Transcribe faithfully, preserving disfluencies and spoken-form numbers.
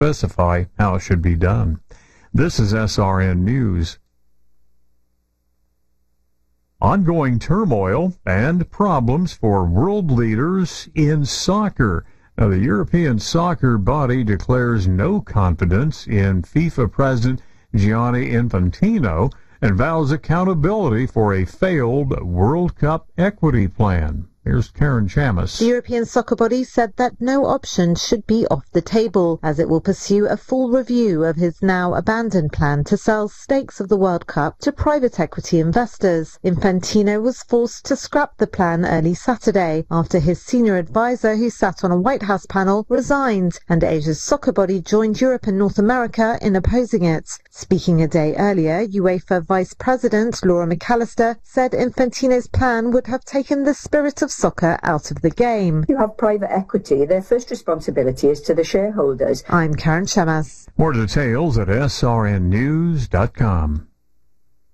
specify how it should be done. This is S R N News. Ongoing turmoil and problems for world leaders in soccer. Now, the European soccer body declares no confidence in FIFA President Gianni Infantino and vows accountability for a failed World Cup equity plan. Here's Karen Chamis. The European soccer body said that no option should be off the table, as it will pursue a full review of his now abandoned plan to sell stakes of the World Cup to private equity investors. Infantino was forced to scrap the plan early Saturday after his senior advisor, who sat on a White House panel, resigned, and Asia's soccer body joined Europe and North America in opposing it. Speaking a day earlier, UEFA Vice President Laura McAllister said Infantino's plan would have taken the spirit of soccer out of the game. You have private equity. Their first responsibility is to the shareholders. I'm Karen Chamas. More details at S R N news dot com.